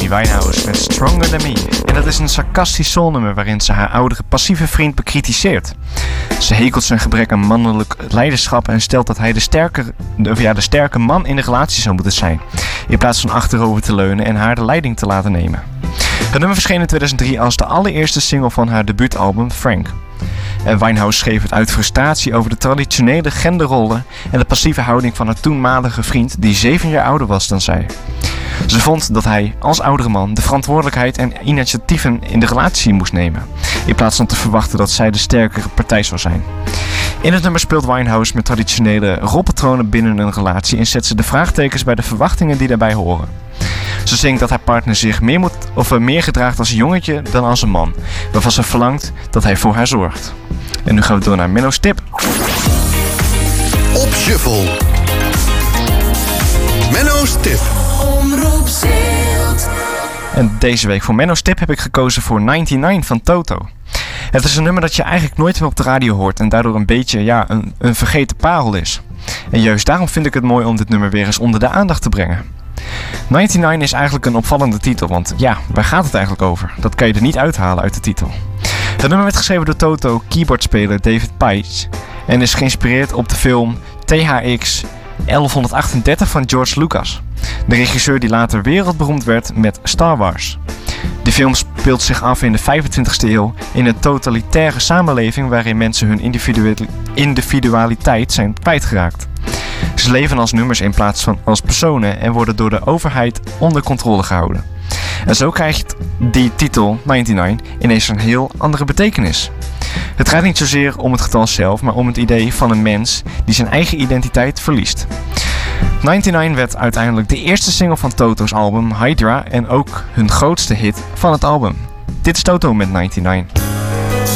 Amy Winehouse met Stronger Than Me. En dat is een sarcastisch soulnummer waarin ze haar oudere passieve vriend bekritiseert. Ze hekelt zijn gebrek aan mannelijk leiderschap en stelt dat hij de sterke man in de relatie zou moeten zijn, in plaats van achterover te leunen en haar de leiding te laten nemen. Het nummer verscheen in 2003 als de allereerste single van haar debuutalbum Frank. En Winehouse schreef het uit frustratie over de traditionele genderrollen en de passieve houding van haar toenmalige vriend die 7 jaar ouder was dan zij. Ze vond dat hij, als oudere man, de verantwoordelijkheid en initiatieven in de relatie moest nemen, in plaats van te verwachten dat zij de sterkere partij zou zijn. In het nummer speelt Winehouse met traditionele rolpatronen binnen een relatie en zet ze de vraagtekens bij de verwachtingen die daarbij horen. Ze zingt dat haar partner zich meer gedraagt als een jongetje dan als een man, waarvan ze verlangt dat hij voor haar zorgt. En nu gaan we door naar Menno's tip. Op shuffle. Menno's tip. Omroep Zilt. En deze week voor Menno's tip heb ik gekozen voor 99 van Toto. Het is een nummer dat je eigenlijk nooit meer op de radio hoort en daardoor een beetje een vergeten parel is. En juist daarom vind ik het mooi om dit nummer weer eens onder de aandacht te brengen. 99 is eigenlijk een opvallende titel, want waar gaat het eigenlijk over? Dat kan je er niet uithalen uit de titel. Het nummer werd geschreven door Toto keyboardspeler David Paich en is geïnspireerd op de film THX 1138 van George Lucas, de regisseur die later wereldberoemd werd met Star Wars. De film speelt zich af in de 25e eeuw in een totalitaire samenleving waarin mensen hun individualiteit zijn kwijtgeraakt. Ze leven als nummers in plaats van als personen en worden door de overheid onder controle gehouden. En zo krijgt die titel 99 ineens een heel andere betekenis. Het gaat niet zozeer om het getal zelf, maar om het idee van een mens die zijn eigen identiteit verliest. 99 werd uiteindelijk de eerste single van Toto's album Hydra en ook hun grootste hit van het album. Dit is Toto met 99.